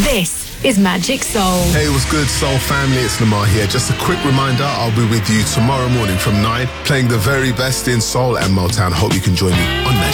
This is Magic Soul. Hey, what's good, Soul family? It's Lamar here. Just a quick reminder, I'll be with you tomorrow morning from 9, playing the very best in Soul and Motown. Hope you can join me on Magic.